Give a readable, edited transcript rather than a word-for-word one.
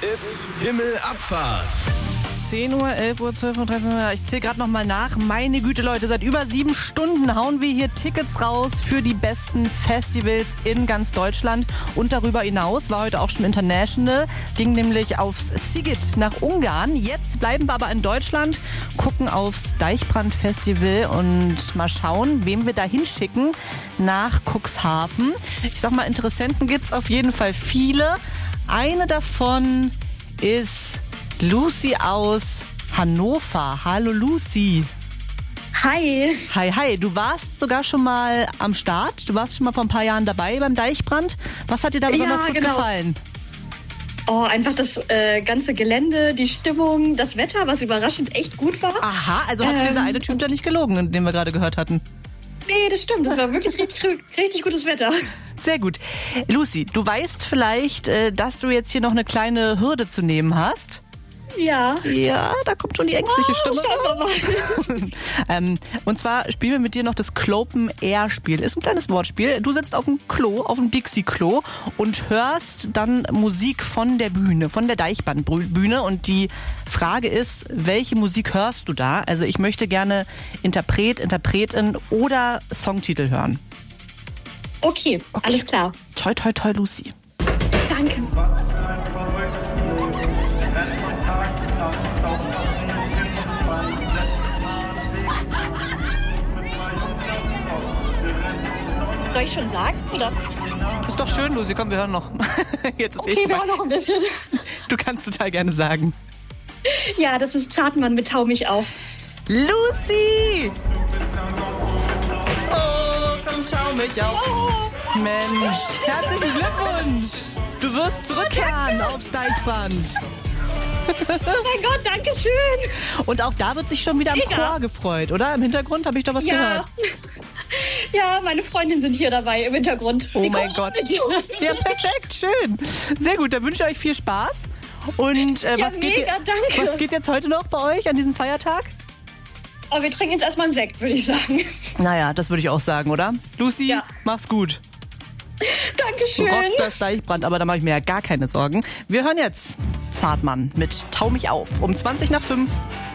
It's Himmelabfahrt. 10 Uhr, 11 Uhr, 12 Uhr, 13 Uhr. Ich zähle gerade noch mal nach. Meine Güte, Leute, seit über 7 Stunden hauen wir hier Tickets raus für die besten Festivals in ganz Deutschland. Und darüber hinaus war heute auch schon international. Ging nämlich aufs Sziget nach Ungarn. Jetzt bleiben wir aber in Deutschland, gucken aufs Deichbrand-Festival und mal schauen, wem wir da hinschicken nach Cuxhaven. Ich sag mal, Interessenten gibt's auf jeden Fall viele. Eine davon ist Lucy aus Hannover. Hallo Lucy. Hi. Hi. Du warst sogar schon mal am Start. Du warst schon mal vor ein paar Jahren dabei beim Deichbrand. Was hat dir da besonders gut gefallen? Oh, einfach das ganze Gelände, die Stimmung, das Wetter, was überraschend echt gut war. Aha, also hat dieser eine Typ da nicht gelogen, den wir gerade gehört hatten. Nee, das stimmt. Das war wirklich richtig gutes Wetter. Sehr gut. Lucy, du weißt vielleicht, dass du jetzt hier noch eine kleine Hürde zu nehmen hast. Ja. Ja, da kommt schon die ängstliche Stimme. Und zwar spielen wir mit dir noch das Clopen-Air-Spiel. Ist ein kleines Wortspiel. Du sitzt auf dem Klo, auf dem Dixie-Klo und hörst dann Musik von der Bühne, von der Deichbrandbühne. Und die Frage ist, welche Musik hörst du da? Also ich möchte gerne Interpret, Interpretin oder Songtitel hören. Okay, alles klar. Toi, toi, toi, Lucy. Danke. Soll ich schon sagen, oder? Ist doch schön, Lucy. Komm, wir hören noch. Jetzt ist Okay, wir hören noch ein bisschen. Du kannst total gerne sagen. Ja, das ist Zartmann mit Tau mich auf. Lucy! Oh, komm, tau mich auf. Oh. Mensch, herzlichen Glückwunsch. Du wirst zurückkehren aufs Deichbrand. Oh mein Gott, danke schön. Und auch da wird sich schon wieder am Chor gefreut, oder? Im Hintergrund habe ich doch was gehört. Ja, meine Freundinnen sind hier dabei im Hintergrund. Oh mein Gott. Ja, perfekt, schön. Sehr gut, dann wünsche ich euch viel Spaß. Und was geht jetzt heute noch bei euch an diesem Feiertag? Oh, wir trinken jetzt erstmal einen Sekt, würde ich sagen. Naja, das würde ich auch sagen, oder? Lucy, mach's gut. Dankeschön. Rockt das Deichbrand, aber da mache ich mir ja gar keine Sorgen. Wir hören jetzt Zartmann mit Tau mich auf um 5:20.